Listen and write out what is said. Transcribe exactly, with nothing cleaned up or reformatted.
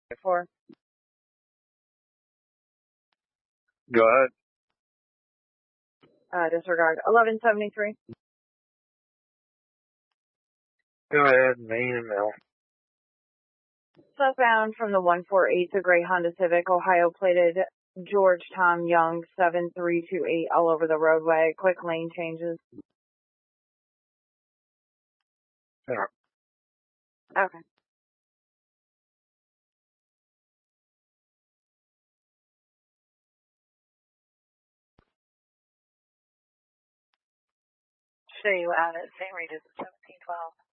Four. Go ahead. Uh, disregard. eleven seventy-three. Go ahead, main and mill. Southbound from the one four eight to gray Honda Civic, Ohio plated George Tom Young, seven three two eight, all over the roadway. Quick lane changes. Yeah. Okay. Show you out at Saint Regis at seventeen twelve.